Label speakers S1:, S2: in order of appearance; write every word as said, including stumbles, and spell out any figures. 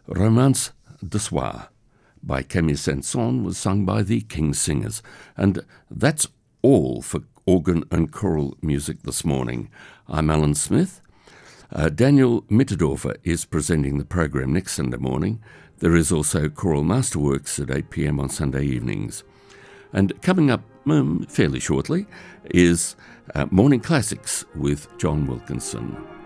S1: Romance de Soir by Camille Saint-Saëns was sung by the King Singers. And that's all for organ and choral music this morning. I'm Alan Smith. Uh, Daniel Mitterdorfer is presenting the program next Sunday morning. There is also Choral Masterworks at eight p m on Sunday evenings. And coming up um, fairly shortly is uh, Morning Classics with John Wilkinson.